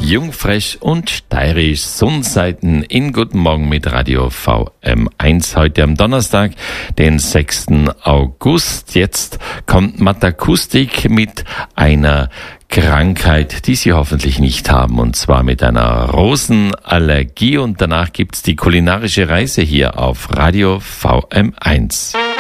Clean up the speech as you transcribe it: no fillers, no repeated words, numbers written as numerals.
Jung, frech und steirisch. Sonnenseiten in Guten Morgen mit Radio VM1. Heute am Donnerstag, den 6. August. Jetzt kommt Matakustik mit einer Krankheit, die Sie hoffentlich nicht haben, und zwar mit einer Rosenallergie. Und danach gibt's die kulinarische Reise hier auf Radio VM1.